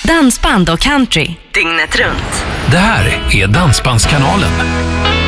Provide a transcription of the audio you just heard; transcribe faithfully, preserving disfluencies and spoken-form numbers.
Dansband och country, dygnet runt. Det här är Dansbandskanalen.